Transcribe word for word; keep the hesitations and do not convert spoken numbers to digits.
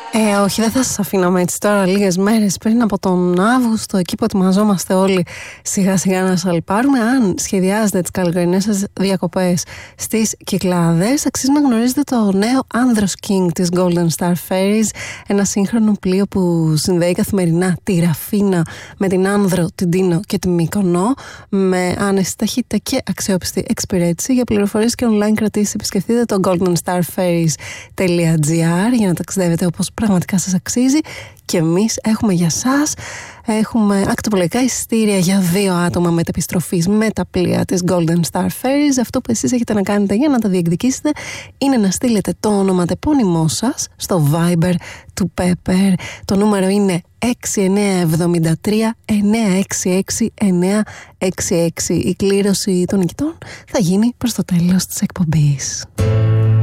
Ε, όχι, δεν θα σας αφήναμε έτσι τώρα λίγες μέρες πριν από τον Αύγουστο, εκεί που ετοιμαζόμαστε όλοι σιγά σιγά να σαλπάρουμε. Αν σχεδιάζετε τις καλοκαιρινές σας διακοπές στις Κυκλάδες, αξίζει να γνωρίζετε το νέο Άνδρος King της Golden Star Ferries, ένα σύγχρονο πλοίο που συνδέει καθημερινά τη Ραφίνα με την Άνδρο, την Τίνο και τη Μύκονο, με άνεση ταχύτητα και αξιόπιστη εξυπηρέτηση. Για πληροφορίες και online κρατήσεις επισκεφτείτε το golden star ferries dot gr για να ταξιδεύετε όπως πραγματικά σας αξίζει. Και εμείς έχουμε για σας, έχουμε ακτοπολογικά εισιτήρια για δύο άτομα μετεπιστροφής με τα πλοία της Golden Star Ferries. Αυτό που εσείς έχετε να κάνετε για να τα διεκδικήσετε είναι να στείλετε το ονοματεπώνυμό σας στο Viber του Pepper. Το νούμερο είναι έξι εννιά εβδομήντα τρία εννιά έξι έξι εννιά έξι έξι. Η κλήρωση των νικητών θα γίνει προς το τέλος της εκπομπής.